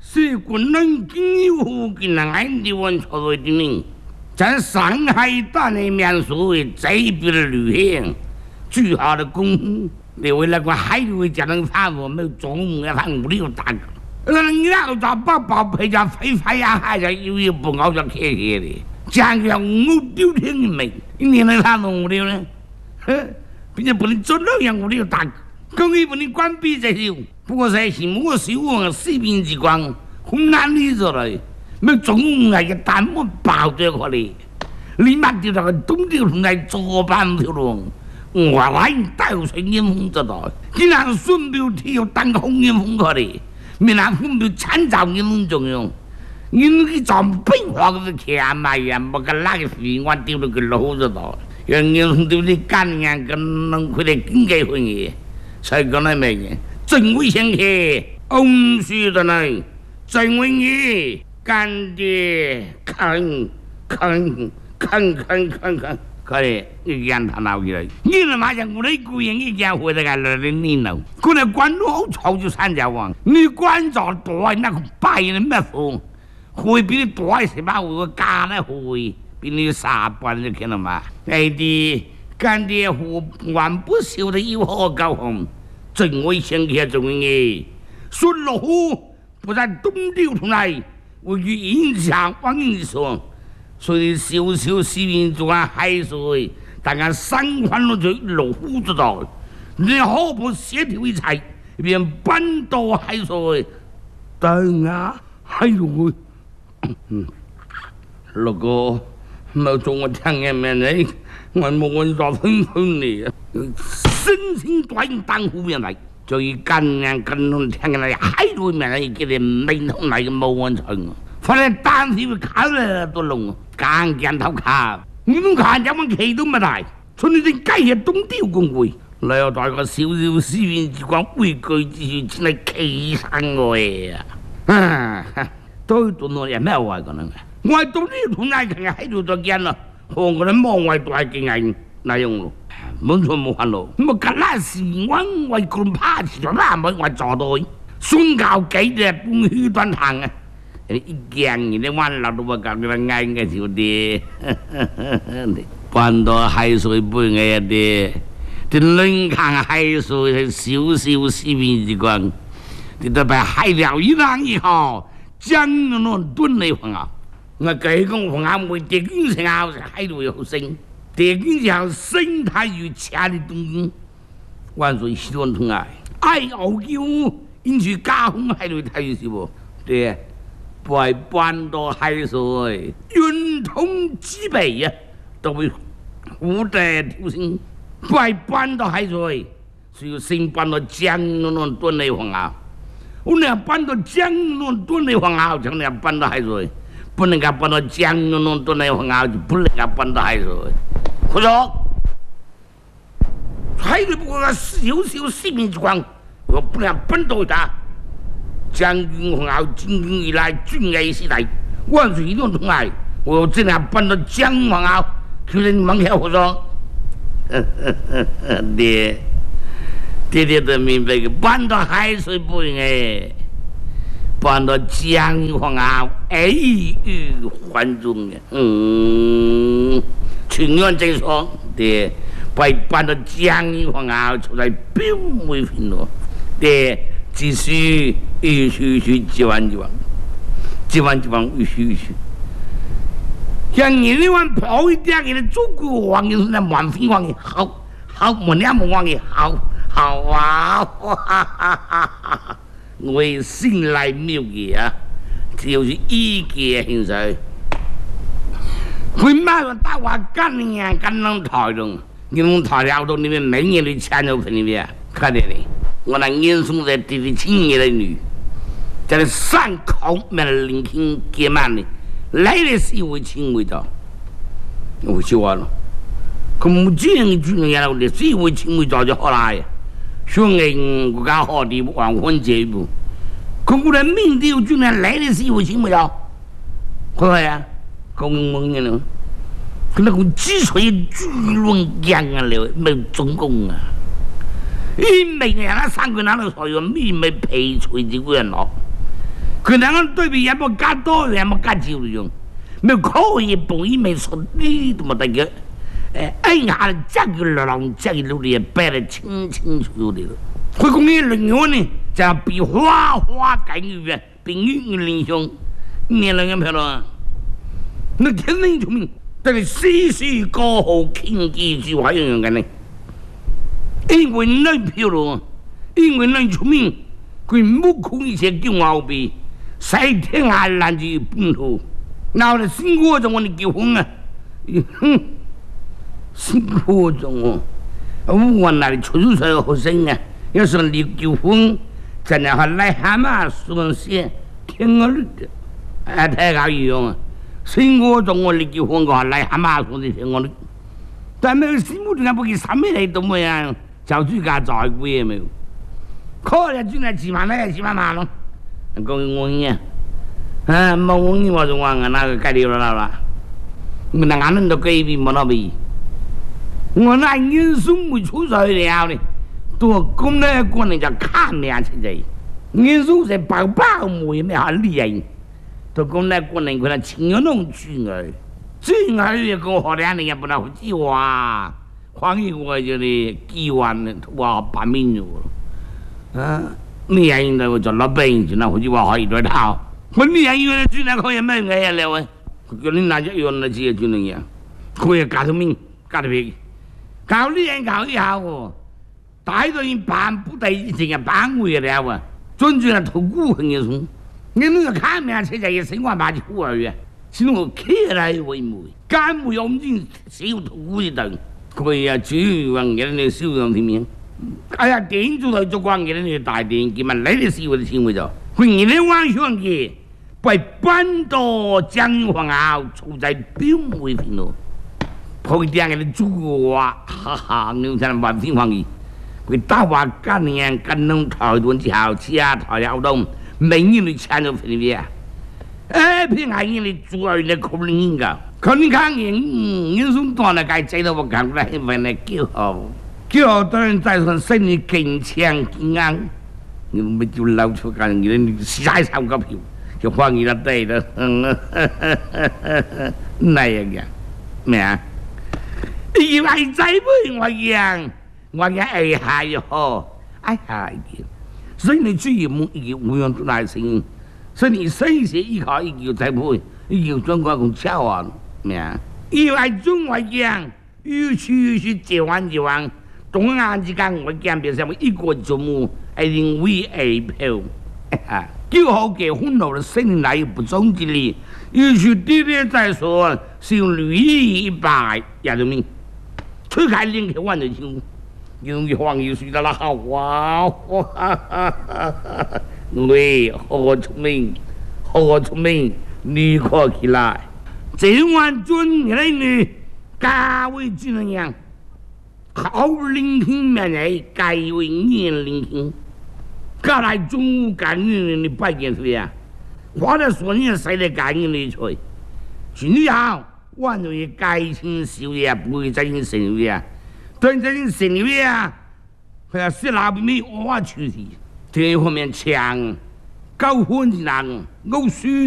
是军人经由附近的安地湾出来的人，在上海岛内面所谓这边的旅行，最好的功夫，你为那个海路才能发我们中午要看5、6大个。人家就把陪着飞呀，还是有不熬着客气的，讲个5、6天的没，一年来他弄5、6呢，并且不能做那样5、6大个，工业不能关闭这些，不过在新我希望水平之光，很难理解了，没中午那个弹幕爆这块的，立马就那个东条同来左半条路。我来带有水烟风这道，竟然顺便提有当红烟风过的。闽南风就参照你们中用，你们去找变化个是看嘛呀，不跟那个废话丢了个路子道，让你们丢的干呀，跟能快点经济会议，才讲那没个，真危险去，红须的呢，真危险，干的看。可以，你讲他闹起来，你他妈像我的姑爷，你讲回来个来的你闹，过来管好吵就三家王，你管着多那个白人没风，会比你多些吧？我干了会比你傻半就看到嘛？哎的，干的活完不休的有何高红，真危险去中的，顺路虎不在东流出来，我去影响往你说。所以小市民做下海水，大家三环路就落户知道，你好不协调一切，便搬到海水，等啊，海水，那个冇做我听人面嚟，我冇揾到分你，身心短当湖面嚟，就以干人跟人听人嚟海水面嚟，叫你明通嚟嘅冇揾成。反正当时看了都弄，刚见头看，你们看这么气都没大，从你这改些东调工会，来要带个小市民机关规矩之前进来气死我呀！都多多也没有话可能，我东调同来看看喺度就见了，和我哋望外都系见人那样咯，冇错冇烦恼，我格拉时我咁怕住咗啦，冇我坐到，宣教几隻半虚端行啊！一讲你的完了都不讲个爱个就的，搬到海水不爱的，这冷看海水小市民之光，这都把海料一浪以后，将那吨来放啊！我这个放啊，每地景上啊海路又深，地景上生态与强的东西，万岁希望同爱，爱傲娇，因去加风海路太是不？对。by 搬到海水，运通之备呀，都会虎带挑衅。by 搬到海水，是要先搬到江那吨来放啊。我那搬到江那吨来放啊，才能搬到海水。不能够搬到江那吨来放啊，就不能够搬到海水。可说，海水不过小市民之光，我不能搬到它。将军皇后进京以来，军爱时代，万岁一定同爱。我真系搬到江皇后，叫你门口我说，爹都明白个，搬到海水不哎，搬到江皇后，于环中的，情愿这说，爹，搬到江皇后出来表妹平咯，爹。只需一须几万，一须。像你那碗跑一点给你做过王爷，那满分王爷好，我俩没王爷好啊！我信赖妙嘅啊，就是意见现在。佢妈个大话干呀，干能台中，你们台了到你们每年的钱都分里面，看见没？我那年送在地里青年的女，在那山口买了林肯结满的，来的是一位亲味道，我说完了。可目前的军人了，的是一位亲味道就好啦呀。兄弟，我讲好的黄昏这一步，可我的命地有军人来的是一位亲味道，好呀，公蒙的呢，可那个积水巨轮江啊了，没中共啊。因为那3个人都说有秘密配出这个人咯， 可两个对比也不加多，也不加少用，没可以不以没说你都没得个，按下这个浪这个路里摆得清清楚楚的了。回公园人员呢，就比花花干预比女人凶，你那个漂亮，那天人出名，这个时时过后听几句话样样的呢，因为那漂亮，因为那出名，佢不可以些叫后边。晒天下烂就本土，然后呢，辛苦中我哋結婚啊，辛苦中我那里出租車學生啊，要是你結婚，真係癩蛤蟆送些天鵝的，太搞笑啊！辛苦中我哋結婚個癩蛤蟆送啲天鵝的，但係咩辛苦仲有不給三米嚟到咩啊？就住家再貴嘅沒有，可能轉嚟幾萬嚟幾萬萬咯。講我呢，冇我呢話仲話我那個計掉啦，我那眼都計比冇那比，我那人生沒出水了呢，都咁咧個人就看命出嚟，人生係白白冇咩好厲害，都咁咧個人佢那情有弄轉嚟，轉嚟又講好靚嘅不能好知話，反而我就係幾萬話八面咗，你也應該會做老闆，就那好似話可以對頭。我你也以為轉嚟可以咩嘢了喂？佢你那就用那些轉嚟嘢，佢也搞到命，搞到屁，搞你人搞一下喎，大到人辦不得一定嘅辦會了喎，專轉嚟投股很嚴重。你那個看面車仔也生活馬就苦而已，是我開來為媒，幹沒有唔少投股一等，佢也主要揾嘅你少用啲面。哎呀，電做嚟做關嘅呢大電，佢咪嚟啲事會先會做。佢而你玩上嘅，被搬到江皇后處在表妹邊度，佢啲人嘅做話，哈哈，你睇下話天荒嘅，佢打話今年跟弄台灣之後，其他台有都每年你搶咗邊啲啊？偏係你做嚟可能㗎，可能看人送斷了，該制到我講嚟，為你叫好。叫當然再說生意更強更硬，你咪就撈出間嘢，你晒三個票，就放你那對的，那樣嘅咩啊？以為仔妹我樣愛下又好，愛下嘅，所以你主要冇用到耐性，所以你生些依靠依叫仔妹，依叫中國咁巧啊咩啊？以為中國樣，越去結完。東岸之間，我見別上一個節目係認為係票，叫好嘅歡樂的生來不中之力，要去啲啲再說，是用驢一百也就明，推開兩個萬的球，用嘅黃油水得啦，哇！喂，好聰明，你可起來，這晚尊嘅你價位怎樣？好聆聽咩嘢？該為年聆聽，隔來中午感恩你拜見誰呀？我哋所年誰嚟感恩你誰？最好我哋嘅該情少嘢，不會再應成嘢。對這應成嘢啊，佢話是那邊咩我處理，這方面強高歡之難，我輸。